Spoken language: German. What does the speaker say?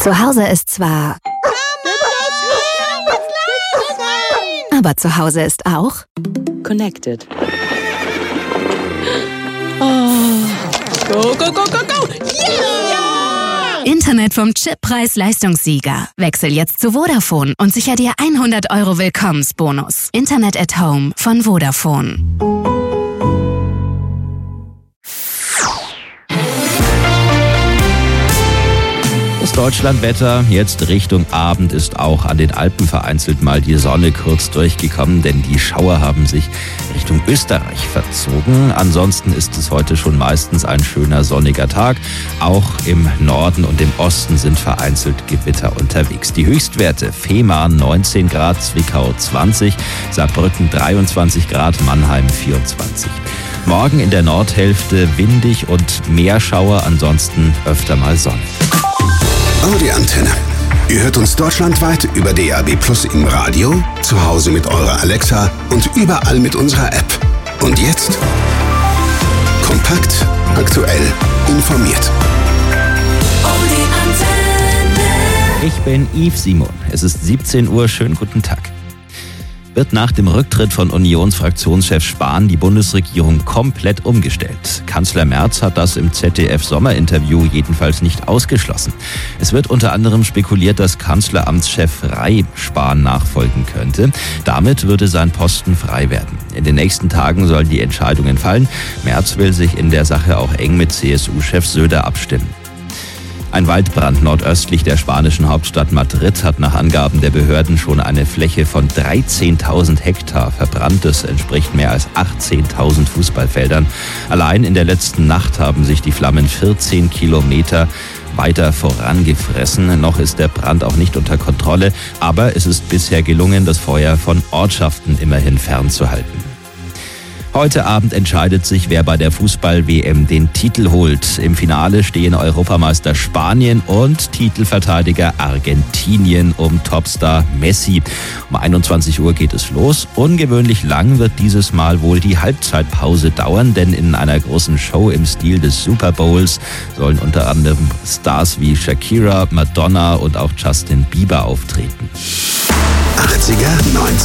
Zu Hause ist zwar... Aber zu Hause ist auch... Connected. Go, go, go, go, go! Yeah! Internet vom Chip-Preis-Leistungssieger. Wechsel jetzt zu Vodafone und sicher dir 100 € Willkommensbonus. Internet at Home von Vodafone. Das Deutschlandwetter, jetzt Richtung Abend, ist auch an den Alpen vereinzelt mal die Sonne kurz durchgekommen, denn die Schauer haben sich Richtung Österreich verzogen. Ansonsten ist es heute schon meistens ein schöner sonniger Tag. Auch im Norden und im Osten sind vereinzelt Gewitter unterwegs. Die Höchstwerte: Fehmarn 19 Grad, Zwickau 20, Saarbrücken 23 Grad, Mannheim 24. Morgen in der Nordhälfte windig und Meerschauer, ansonsten öfter mal Sonne. Audi Antenne. Ihr hört uns deutschlandweit über DAB+ im Radio, zu Hause mit eurer Alexa und überall mit unserer App. Und jetzt kompakt, aktuell, informiert. Audi Antenne. Ich bin Yves Simon. Es ist 17 Uhr. Schönen guten Tag. Wird nach dem Rücktritt von Unionsfraktionschef Spahn die Bundesregierung komplett umgestellt? Kanzler Merz hat das im ZDF-Sommerinterview jedenfalls nicht ausgeschlossen. Es wird unter anderem spekuliert, dass Kanzleramtschef Rey Spahn nachfolgen könnte. Damit würde sein Posten frei werden. In den nächsten Tagen sollen die Entscheidungen fallen. Merz will sich in der Sache auch eng mit CSU-Chef Söder abstimmen. Ein Waldbrand nordöstlich der spanischen Hauptstadt Madrid hat nach Angaben der Behörden schon eine Fläche von 13.000 Hektar verbrannt. Das entspricht mehr als 18.000 Fußballfeldern. Allein in der letzten Nacht haben sich die Flammen 14 Kilometer weiter vorangefressen. Noch ist der Brand auch nicht unter Kontrolle, aber es ist bisher gelungen, das Feuer von Ortschaften immerhin fernzuhalten. Heute Abend entscheidet sich, wer bei der Fußball-WM den Titel holt. Im Finale stehen Europameister Spanien und Titelverteidiger Argentinien um Topstar Messi. Um 21 Uhr geht es los. Ungewöhnlich lang wird dieses Mal wohl die Halbzeitpause dauern, denn in einer großen Show im Stil des Super Bowls sollen unter anderem Stars wie Shakira, Madonna und auch Justin Bieber auftreten. 80er, 90er.